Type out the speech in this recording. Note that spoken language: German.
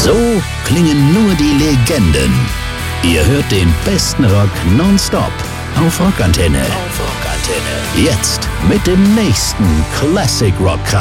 So klingen nur die Legenden. Ihr hört den besten Rock nonstop auf Rockantenne. Jetzt mit dem nächsten Classic Rock